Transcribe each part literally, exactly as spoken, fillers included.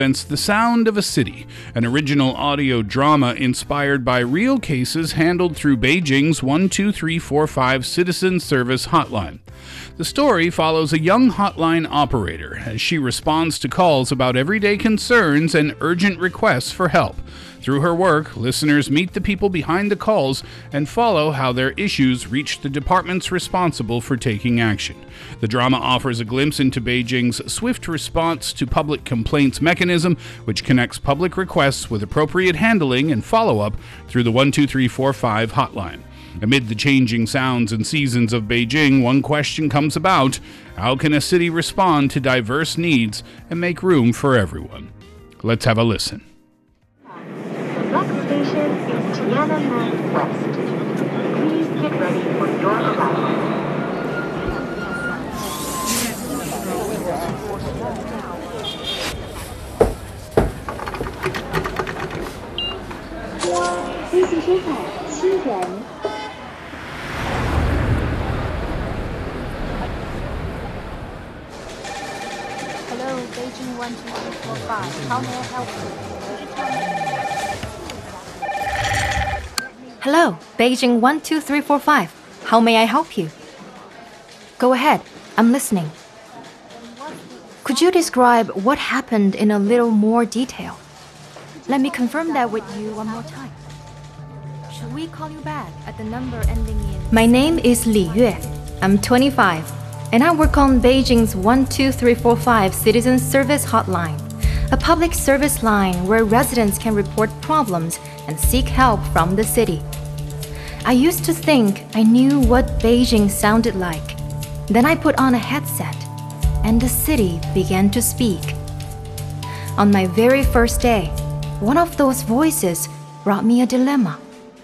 presents The Sound of a City, an original audio drama inspired by real cases handled through Beijing's one two three four five Citizen Service Hotline. The story follows a young hotline operator as she responds to calls about everyday concerns and urgent requests for help. Through her work, listeners meet the people behind the calls and follow how their issues reach the departments responsible for taking action. The drama offers a glimpse into Beijing's swift response to public complaints mechanism, which connects public requests with appropriate handling and follow-up through the one two three four five hotline. Amid the changing sounds and seasons of Beijing, one question comes about: how can a city respond to diverse needs and make room for everyone? Let's have a listen. The next station is Tiananmen West. Please get ready for your arrival. Hello, Beijing one two three four five. How may I help you? Hello, Beijing one two three four five. How may I help you? Go ahead, I'm listening. Could you describe what happened in a little more detail? Let me confirm that with you one more time. Should we call you back at the number ending in... My name is Li Yue. I'm twenty-five, and I work on Beijing's one two three four five Citizen Service Hotline, a public service line where residents can report problems and seek help from the city. I used to think I knew what Beijing sounded like. Then I put on a headset, and the city began to speak. On my very first day, one of those voices brought me a dilemma.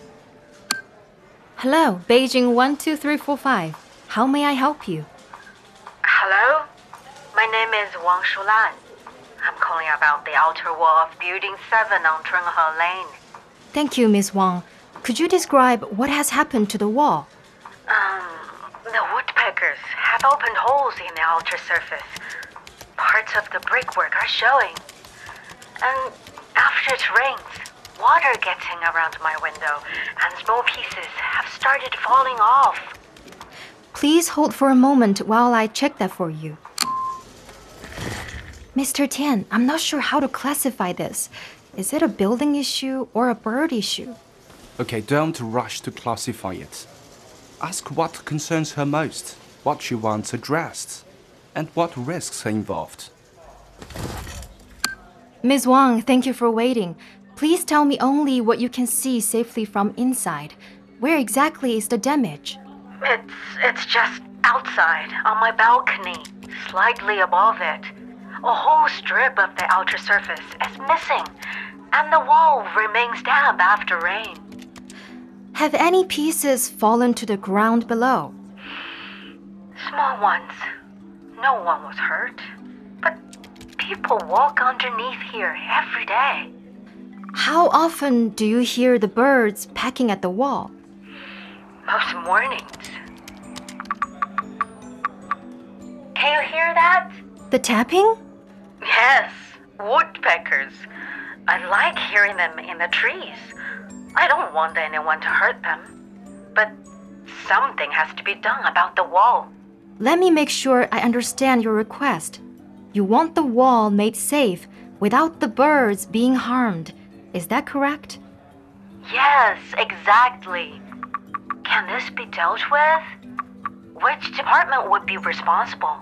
Hello, Beijing one two three four five. How may I help you? Hello? My name is Wang Shulan. I'm calling about the outer wall of Building seven on Chunhe Lane. Thank you, Miss Wang. Could you describe what has happened to the wall? Um, the woodpeckers have opened holes in the outer surface. Parts of the brickwork are showing. And after it rains, water gets in around my window, and small pieces have started falling off. Please hold for a moment while I check that for you. Mister Tian, I'm not sure how to classify this. Is it a building issue or a bird issue? Okay, don't rush to classify it. Ask what concerns her most, what she wants addressed, and what risks are involved. Miz Wang, thank you for waiting. Please tell me only what you can see safely from inside. Where exactly is the damage? It's, it's just outside, on my balcony, slightly above it. A whole strip of the outer surface is missing, and the wall remains damp after rain. Have any pieces fallen to the ground below? Small ones. No one was hurt. But people walk underneath here every day. How often do you hear the birds pecking at the wall? Most mornings. Can you hear that? The tapping? Yes, woodpeckers. I like hearing them in the trees. I don't want anyone to hurt them. But something has to be done about the wall. Let me make sure I understand your request. You want the wall made safe without the birds being harmed. Is that correct? Yes, exactly. Can this be dealt with? Which department would be responsible?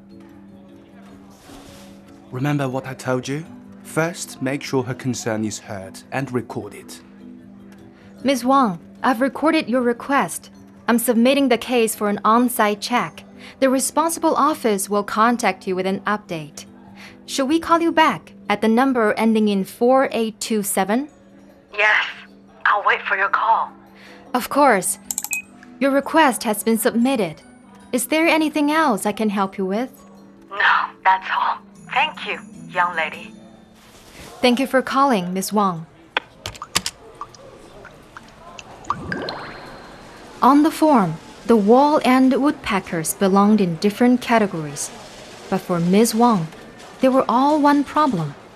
Remember what I told you? First, make sure her concern is heard and recorded. Miz Wang, I've recorded your request. I'm submitting the case for an on-site check. The responsible office will contact you with an update. Should we call you back at the number ending in four eight two seven? Yes, I'll wait for your call. Of course. Your request has been submitted. Is there anything else I can help you with? No, that's all. Thank you, young lady. Thank you for calling, Miz Wang. On the form, the wall and woodpeckers belonged in different categories. But for Miz Wang, they were all one problem.